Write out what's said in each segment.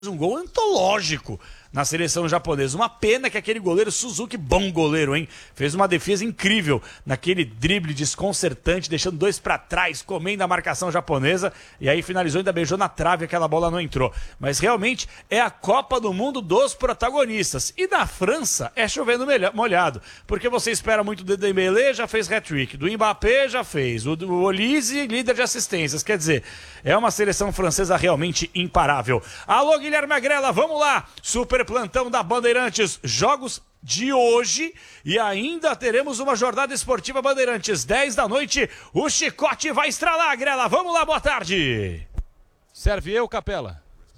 um gol antológico na seleção japonesa. Uma pena que aquele goleiro Suzuki, bom goleiro, hein? Fez uma defesa incrível naquele drible desconcertante, deixando dois pra trás, comendo a marcação japonesa, e aí finalizou, ainda beijou na trave, aquela bola não entrou. Mas realmente é a Copa do Mundo dos protagonistas. E na França é chovendo molhado, porque você espera muito do Dembélé, já fez hat-trick, do Mbappé já fez, o Olise, líder de assistências. Quer dizer, é uma seleção francesa realmente imparável. Alô, Guilherme Agrela, vamos lá! Super plantão da Bandeirantes, jogos de hoje e ainda teremos uma jornada esportiva Bandeirantes, 10 da noite, o chicote vai estralar, Grela, vamos lá, boa tarde. Serve eu, Capela?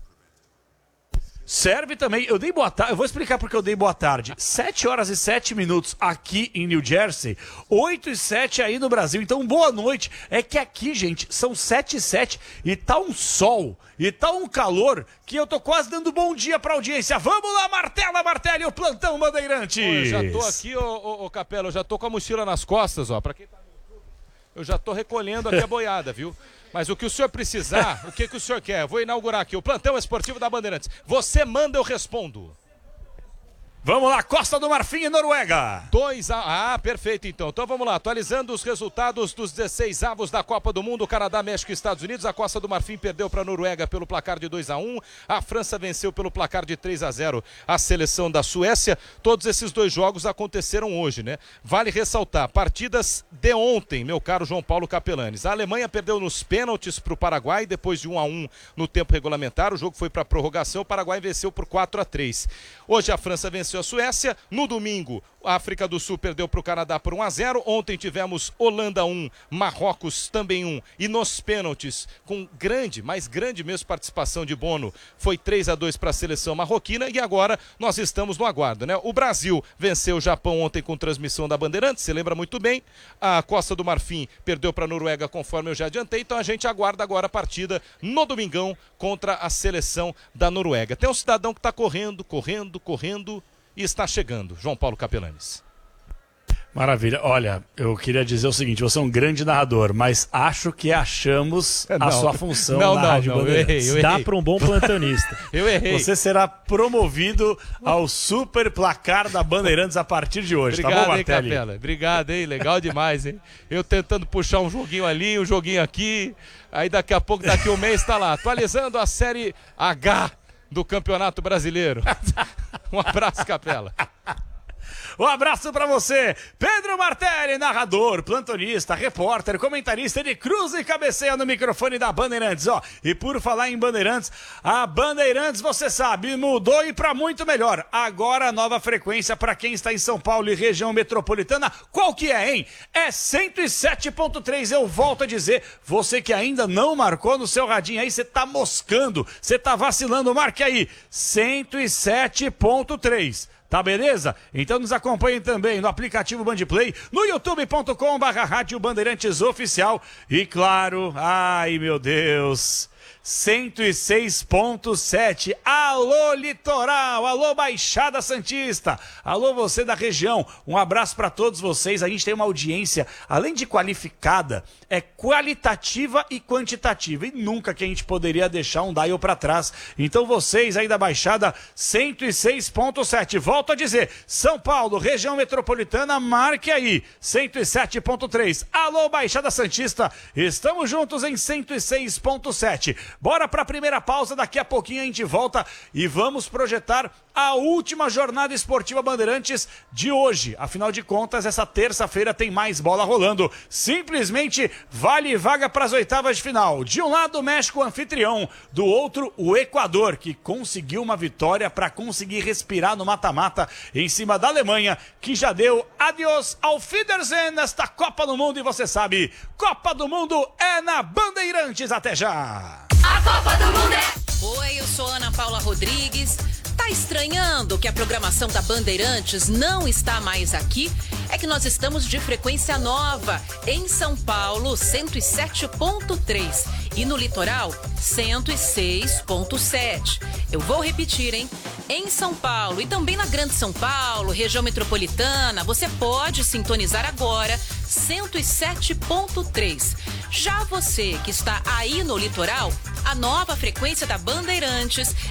Serve também, eu dei boa tarde, eu vou explicar porque eu dei boa tarde. 7 horas e 7 minutos aqui em New Jersey, 8 e 7 aí no Brasil, então boa noite. É que aqui, gente, são 7 e 7 e tá um sol, e tá um calor, que eu tô quase dando bom dia pra audiência. Vamos lá, martela, o plantão Bandeirantes. Eu já tô aqui, ô Capela, eu já tô com a mochila nas costas, ó, pra quem tá no YouTube, eu já tô recolhendo aqui a boiada, viu? Mas o que o senhor precisar, o que o senhor quer? Eu vou inaugurar aqui o plantão esportivo da Bandeirantes. Você manda, eu respondo. Vamos lá, Costa do Marfim e Noruega. 2-1. Ah, perfeito então. Então vamos lá, atualizando os resultados dos 16avos da Copa do Mundo, Canadá, México e Estados Unidos. A Costa do Marfim perdeu para a Noruega pelo placar de 2-1. A França venceu pelo placar de 3-0 a seleção da Suécia. Todos esses dois jogos aconteceram hoje, né? Vale ressaltar, partidas de ontem, meu caro João Paulo Capelanes. A Alemanha perdeu nos pênaltis para o Paraguai, depois de 1-1 no tempo regulamentar. O jogo foi para a prorrogação, o Paraguai venceu por 4-3. Hoje a França venceu a Suécia. No domingo, a África do Sul perdeu para o Canadá por 1-0. Ontem tivemos Holanda 1, Marrocos também 1. E nos pênaltis, com mais grande mesmo participação de Bono, foi 3-2 para a seleção marroquina. E agora nós estamos no aguardo, né? O Brasil venceu o Japão ontem com transmissão da Bandeirantes, você lembra muito bem. A Costa do Marfim perdeu para a Noruega, conforme eu já adiantei. Então a gente aguarda agora a partida no domingão contra a seleção da Noruega. Tem um cidadão que está correndo e está chegando. João Paulo Capelanes. Maravilha. Olha, eu queria dizer o seguinte, você é um grande narrador, mas acho que achamos a sua função na Rádio Bandeirantes. Eu errei. Dá para um bom plantonista. Eu errei. Você será promovido ao super placar da Bandeirantes a partir de hoje. Obrigado, tá bom, Martelli? Hein, Capela? Obrigado, hein? Legal demais, hein? Eu tentando puxar um joguinho ali, um joguinho aqui, aí daqui a pouco, daqui um mês, tá lá, atualizando a Série H do Campeonato Brasileiro. Um abraço, Capela. Um abraço pra você, Pedro Martelli, narrador, plantonista, repórter, comentarista, ele cruza e cabeceia no microfone da Bandeirantes, ó. E por falar em Bandeirantes, a Bandeirantes, você sabe, mudou e pra muito melhor. Agora a nova frequência pra quem está em São Paulo e região metropolitana, qual que é, hein? É 107.3, eu volto a dizer, você que ainda não marcou no seu radinho aí, você tá moscando, você tá vacilando, marque aí, 107.3. Tá beleza? Então nos acompanhem também no aplicativo Bandplay, no youtube.com/Rádio Bandeirantes Oficial e claro, ai meu Deus, 106.7. Alô Litoral, alô Baixada Santista, alô você da região, um abraço para todos vocês. A gente tem uma audiência, além de qualificada, é qualitativa e quantitativa, e nunca que a gente poderia deixar um dial para trás. Então vocês aí da Baixada, 106.7, volto a dizer, São Paulo, região metropolitana, marque aí, 107.3. Alô Baixada Santista, estamos juntos em 106.7. Bora para a primeira pausa, daqui a pouquinho a gente volta e vamos projetar a última jornada esportiva Bandeirantes de hoje. Afinal de contas, essa terça-feira tem mais bola rolando. Simplesmente vale vaga para as oitavas de final. De um lado, o México anfitrião, do outro, o Equador, que conseguiu uma vitória para conseguir respirar no mata-mata em cima da Alemanha, que já deu adeus ao Wiedersehen nesta Copa do Mundo. E você sabe, Copa do Mundo é na Bandeirantes. Até já! A Copa do Mundo é... Oi, eu sou Ana Paula Rodrigues. Tá estranhando que a programação da Bandeirantes não está mais aqui? É que nós estamos de frequência nova. Em São Paulo, 107.3. E no litoral, 106.7. Eu vou repetir, hein? Em São Paulo e também na Grande São Paulo, região metropolitana, você pode sintonizar agora 107.3. Já você que está aí no litoral, a nova frequência da Bandeirantes